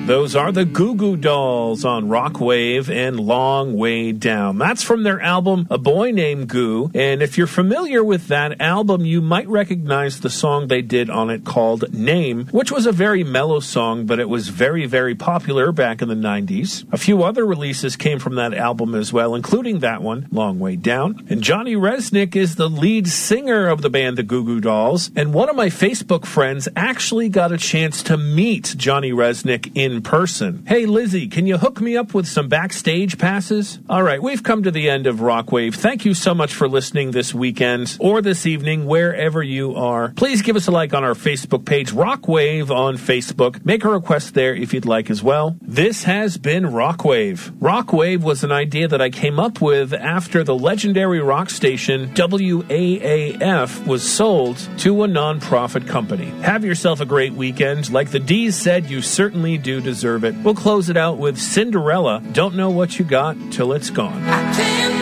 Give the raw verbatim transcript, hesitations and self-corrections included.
Those are the Goo Goo Dolls on Rockwave and Long Way Down. That's from their album, A Boy Named Goo. And if you're familiar with that album, you might recognize the song they did on it called Name, which was a very mellow song, but it was very, very popular back in the nineties. A few other releases came from that album as well, including that one, Long Way Down. And Johnny Resnick is the lead singer of the band, the Goo Goo Dolls. And one of my Facebook friends actually got a chance to meet Johnny Resnick in person. Hey, Lizzie, can you hook me up with some backstage passes? All right, we've come to the end of Rockwave. Thank you so much for listening this weekend or this evening, wherever you are. Please give us a like on our Facebook page, Rockwave on Facebook. Make a request there if you'd like as well. This has been Rockwave. Rockwave was an idea that I came up with after the legendary rock station W A A F was sold to a nonprofit company. Have yourself a great weekend. Like the D's said, you certainly do deserve it. We'll close it out with Cinderella, Don't Know What You Got Till It's Gone. I can't